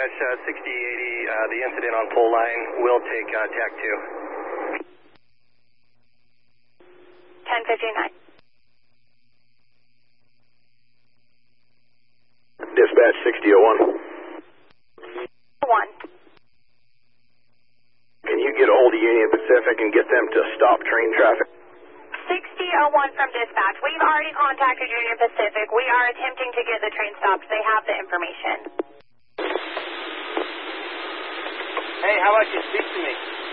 Dispatch 6080, the incident on pole line will take TAC 2. 1059. Dispatch 6001. 1. Can you get a hold of Union Pacific and get them to stop train traffic? 6001 from dispatch. We've already contacted Union Pacific. We are attempting to get the train stopped. They have the information. Hey, how about you speak to me?